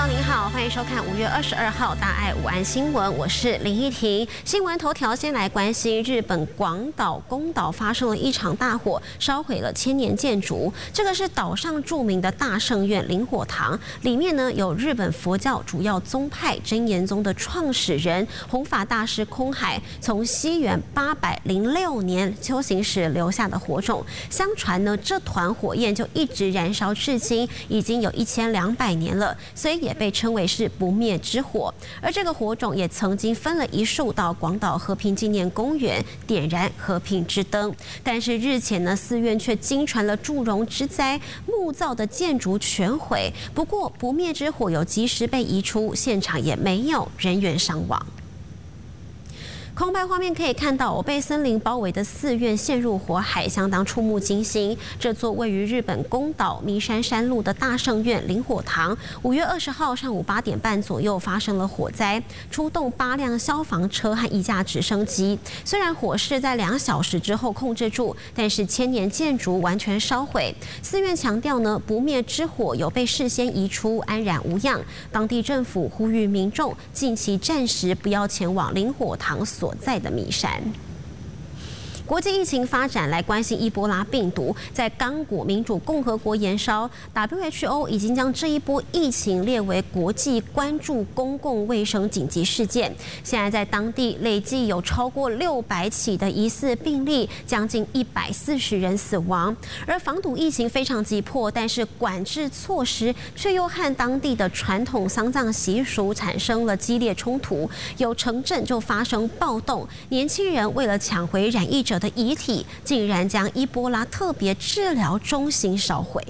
友您好，欢迎收看5月22号大爱午安新闻，我是林依婷。新闻头条先来关心日本广岛宫岛发生了一场大火，烧毁了千年建筑。这个是岛上著名的大圣院灵火堂，里面呢有日本佛教主要宗派真言宗的创始人弘法大师空海从西元806年修行时留下的火种。相传呢，这团火焰就一直燃烧至今，已经有1200年了。所以也被称为是不灭之火，而这个火种也曾经分了一束到广岛和平纪念公园点燃和平之灯。但是日前呢，寺院却惊传了祝融之灾，木造的建筑全毁。不过不灭之火有及时被移出，现场也没有人员伤亡。空拍画面可以看到，被森林包围的寺院陷入火海，相当触目惊心。这座位于日本宫岛弥山山路的大圣院灵火堂，5月20号上午8点半左右发生了火灾，出动8辆消防车和1架直升机。虽然火势在2小时之后控制住，但是千年建筑完全烧毁。寺院强调呢，不灭之火有被事先移出，安然无恙。当地政府呼吁民众近期暂时不要前往灵火堂所在的弥山。国际疫情发展来关心伊波拉病毒在刚果民主共和国延烧 ，WHO 已经将这一波疫情列为国际关注公共卫生紧急事件。现在在当地累计有超过600起的疑似病例，将近140人死亡。而防堵疫情非常急迫，但是管制措施却又和当地的传统丧葬习俗产生了激烈冲突，有城镇就发生暴动，年轻人为了抢回染疫者的遗体，竟然将伊波拉特别治疗中心烧毁。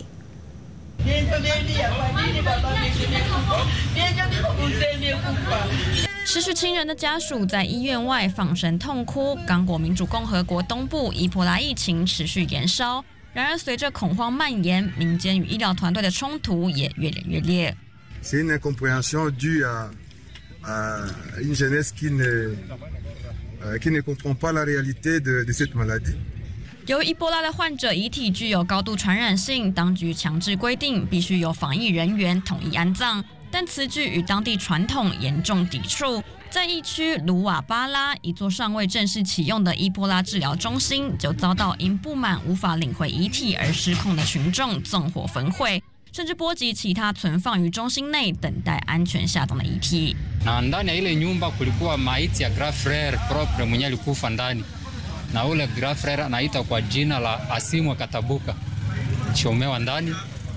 失去亲人的家属在医院外放声痛哭。刚果民主共和国东部伊波拉疫情持续延烧，然而随着恐慌蔓延，民间与医疗团队的冲突也越演越烈。 C'est une incompréhension due à une jeunesse qui ne comprend pas la réalité de cette maladie. 由伊波拉的患者遗体具有高度传染性，当局强制规定必须由防疫人员统一安葬，但此举与当地传统严重抵触。在疫区卢瓦巴拉，一座尚未正式启用的伊波拉治疗中心，就遭到因不满无法领回遗体而失控的群众纵火焚毁，甚至波及其他存放于中心内等待安全下葬的遗体。 Na ndani ya ile nyumba kulikuwa maiti ya grand frere propre mwenye alikufa ndani, na ule grand frere anaitwa kwa jina la Asimwa Katabuka, chomewa ndani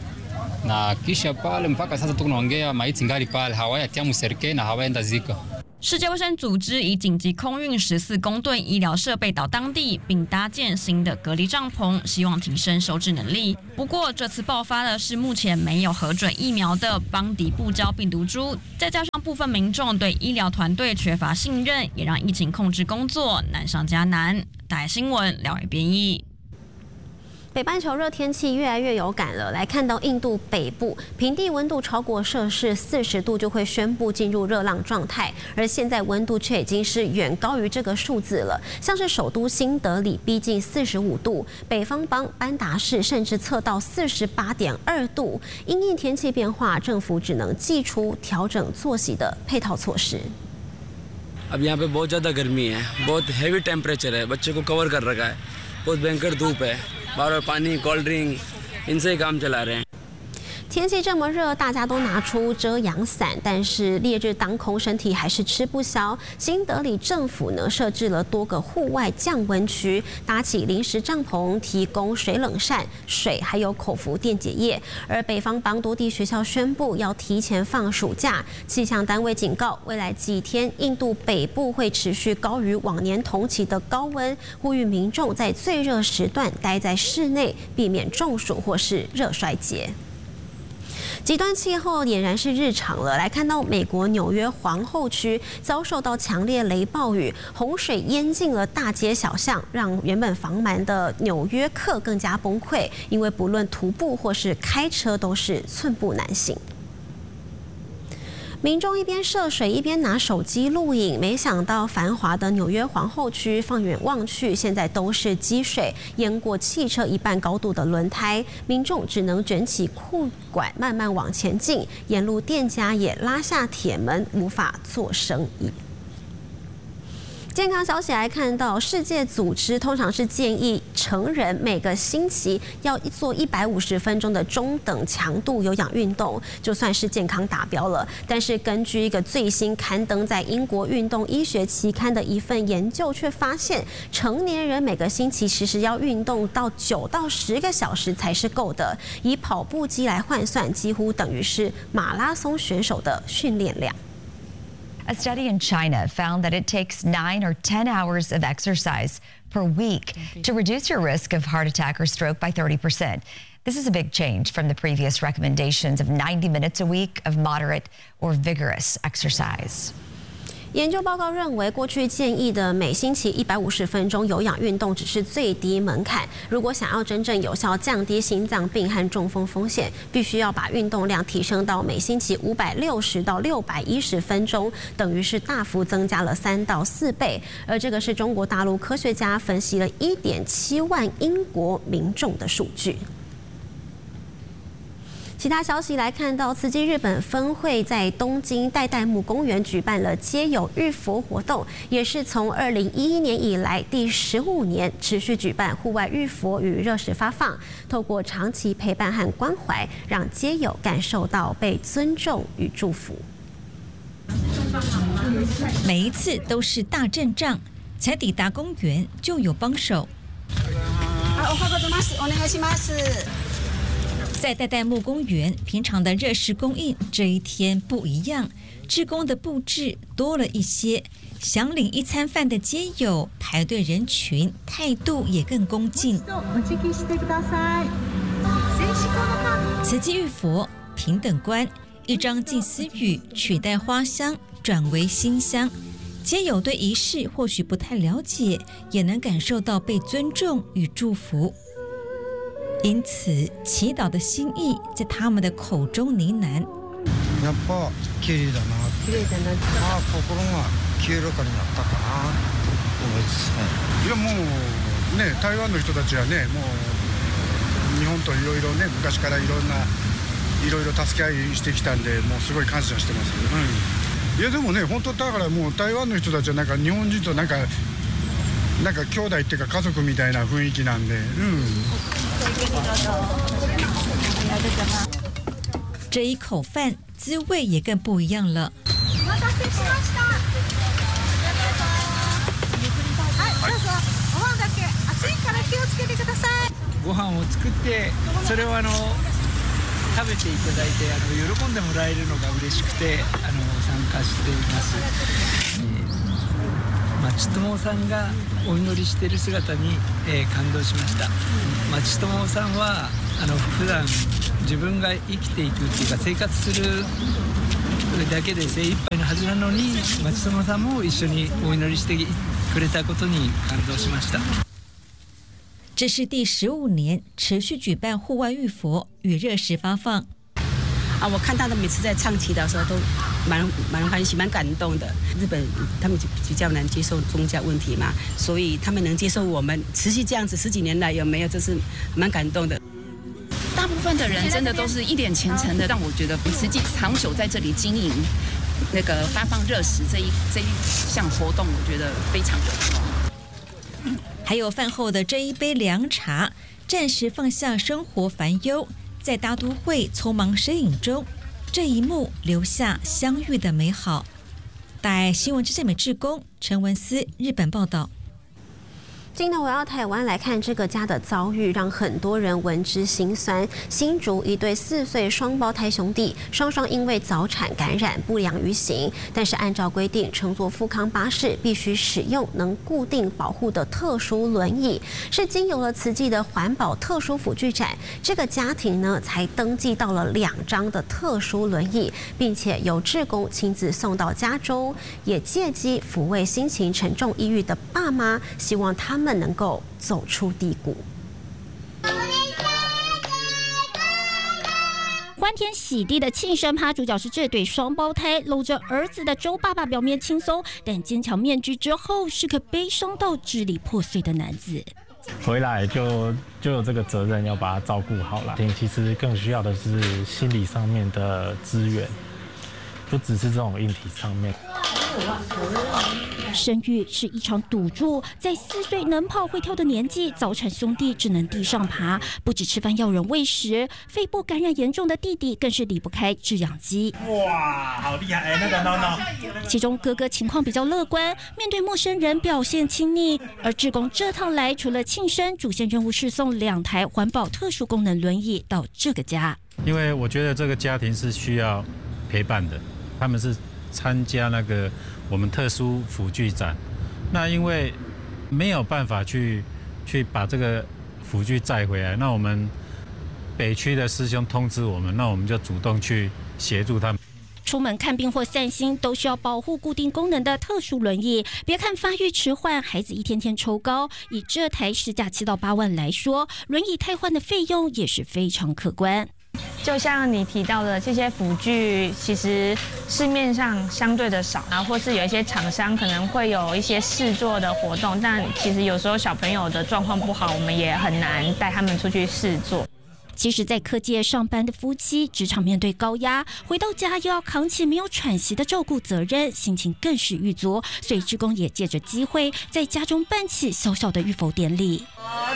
na kisha pale mpaka sasa tunaongea maiti ngali pale, hawayatia mserikali na hawaenda zika。 世界卫生组织已紧急空运14公吨医疗设备到当地，并搭建新的隔离帐篷，希望提升收治能力。不过，这次爆发的是目前没有核准疫苗的邦迪布胶病毒株，再加上部分民众对医疗团队缺乏信任，也让疫情控制工作难上加难。大爱新闻廖伟编译。 北半球热天气越来越有感了。来看到印度北部平地温度超过摄氏40度就会宣布进入热浪状态，而现在温度却已经是远高于这个数字了。像是首都新德里逼近45度，北方邦班达市甚至测到48.2度。因应天气变化，政府只能祭出调整作息的配套措施。 अब यहाँ पे बहुत ज़्यादा गर्मी है, बहुत heavy temperature है, बच्चे को कवर कर रखा है, बहुत भयंकर धूप है, बार-बार पानी, कोल्ड ड्रिंक इनसे ही काम चला रहे हैं। 天气这么热，大家都拿出遮阳伞，但是烈日当空，身体还是吃不消。新德里政府呢设置了多个户外降温区，搭起临时帐篷，提供水冷扇、水还有口服电解液。而北方邦多地学校宣布要提前放暑假，气象单位警告，未来几天印度北部会持续高于往年同期的高温，呼吁民众在最热时段待在室内，避免中暑或是热衰竭。极端气候俨然是日常了。来看到美国纽约皇后区遭受到强烈雷暴雨，洪水淹进了大街小巷，让原本防蛮的纽约客更加崩溃，因为不论徒步或是开车都是寸步难行。 民众一边涉水一边拿手机录影，没想到繁华的纽约皇后区，放眼望去，现在都是积水，淹过汽车一半高度的轮胎，民众只能卷起裤管慢慢往前进，沿路店家也拉下铁门，无法做生意。健康消息来看到，世界组织通常是建议成人每个星期要做150分钟的中等强度有氧运动，就算是健康达标了。但是根据一个最新刊登在英国运动医学期刊的一份研究，却发现成年人每个星期其实要运动到9到10个小时才是够的。以跑步机来换算，几乎等于是马拉松选手的训练量。 A study in China found that it takes 9 or 10 hours of exercise per week to reduce your risk of heart attack or stroke by 30%. This is a big change from the previous recommendations of 90 minutes a week of moderate or vigorous exercise. 研究报告认为，过去建议的每星期150分钟有氧运动只是最低门槛。如果想要真正有效降低心脏病和中风风险，必须要把运动量提升到每星期560到610分钟，等于是大幅增加了3到4倍。而这个是中国大陆科学家分析了1.7万英国民众的数据。其他消息来看到，慈济日本分会在东京代代木公园举办了街友浴佛活动，也是从2011年以来第15年持续举办户外浴佛与热食发放，透过长期陪伴和关怀，让街友感受到被尊重与祝福。 每一次都是大阵仗，才抵达公园就有帮手。在代代木公园，平常的热食供应这一天不一样，志工的布置多了一些。想领一餐饭的街友排队人群态度也更恭敬。慈济浴佛平等观，一张静思语取代花香，转为馨香。街友对仪式或许不太了解，也能感受到被尊重与祝福。因此，祈祷的心意在他们的口中呢喃。 やっぱ綺麗だな。綺麗だな。心が清らかになったかな。いやもうね、台湾の人たちはね、もう日本といろいろね、昔からいろいろ助け合いしてきたんで、もうすごい感謝してます。いやでもね、本当だからもう台湾の人たちはなんか日本人となんか兄弟っていうか家族みたいな雰囲気なんで。 这一口饭滋味也更不一样了。 ご飯を作ってそれを食べていただいて喜んでもらえるのが嬉しくて参加しています。町友さんがお祈りしている姿に、感動しました。町友さんは普段自分が生きていくっていうか生活するだけで精一杯のはずなのに、町友さんも一緒にお祈りしてくれたことに感動しました。 这是第15年持续举办户外浴佛与热食发放。 我看他们每次在唱祈祷的时候都蛮欢喜、蛮感动的。日本他们比较难接受宗教问题嘛，所以他们能接受我们持续这样子10几年来，有没有？这是蛮感动的。 大部分的人真的都是一脸虔诚的，让我觉得慈济长久在这里经营那个发放热食这一项活动，我觉得非常有。 还有饭后的这一杯凉茶，暂时放下生活烦忧，在大都会匆忙身影中，这一幕留下相遇的美好。大爱新闻之健美志工陈文思日本报道。 今天我要台湾来看这个家的遭遇，让很多人闻之心酸。新竹一对4岁双胞胎兄弟，双双因为早产感染不良于行，但是按照规定，乘坐富康巴士必须使用能固定保护的特殊轮椅。是经由了慈济的环保特殊辅具展，这个家庭呢才登记到了2张的特殊轮椅，并且由志工亲自送到家中，也借机抚慰心情沉重抑郁的爸妈，希望他们能够走出低谷。 欢天喜地的庆生趴，主角是这对双胞胎，搂着儿子的周爸爸表面轻松，但坚强面具之后是个悲伤到支离破碎的男子。 回来就有这个责任要把他照顾好了。其实更需要的是心理上面的资源，不只是这种硬体上面。 生育是一场赌注，在4岁能跑会跳的年纪，早产兄弟只能地上爬，不止吃饭要人喂食，肺部感染严重的弟弟更是离不开制氧机。 哇，好厉害！那个 no。 其中哥哥情况比较乐观，面对陌生人表现亲昵，而志工这趟来除了庆生，主线任务是送2台环保特殊功能轮椅到这个家。 因为我觉得这个家庭是需要陪伴的，他们是参加那个我们特殊辅具展，那因为没有办法去把这个辅具载回来，那我们北区的师兄通知我们，那我们就主动去协助他们。 出门看病或散心都需要保护固定功能的特殊轮椅。别看发育迟缓，孩子一天天抽高，以这台市价7到8万来说，轮椅汰换的费用也是非常可观。 就像你提到的，这些辅具其实市面上相对的少，然后或是有一些厂商可能会有一些试做的活动，但其实有时候小朋友的状况不好，我们也很难带他们出去试做。 其实，在科界上班的夫妻，职场面对高压，回到家又要扛起没有喘息的照顾责任，心情更是郁卒。所以志工也借着机会，在家中办起小小的浴佛典礼。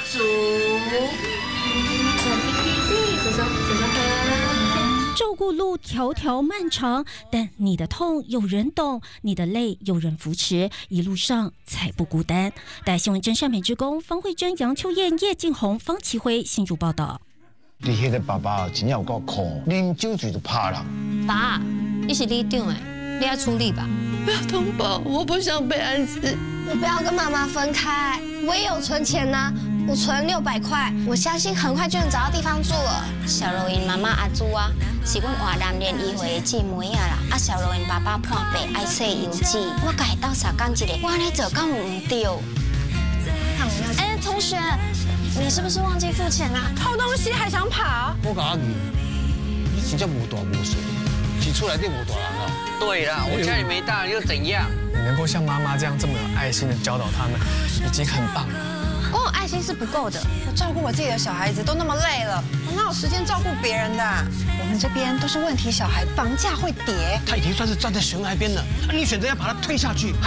照顾路迢迢漫长，但你的痛有人懂，你的累有人扶持，一路上才不孤单。带新闻真善美志工方慧珍、杨秋燕、叶静红、方启辉新竹报道。 你迄个爸爸真有够酷，啉酒醉就怕人。 爸，你是里长哎，你要出力吧。 不要通报，我不想被安置。 我不要跟妈妈分开，我也有存钱呢，我存600块，我相信很快就能找到地方住了。 小柔因妈妈阿朱啊，是阮华南联谊会的姊妹啊啦。小柔因爸爸破病爱洗油纸，我甲伊斗相共一个，我安尼做敢有唔对？ 哎，同学，你是不是忘记付钱啊？偷东西还想跑？ 我告诉你真正无大无小，是厝内底无大人啊。 对啦，我家里没大人又怎样？ 你能够像妈妈这样这么有爱心的教导他们，已经很棒了。 光有爱心是不够的， 我照顾我自己的小孩子都那么累了，我哪有时间照顾别人的？我们这边都是问题小孩，房价会跌。 他已经算是站在悬崖边了，你选择要把他推下去，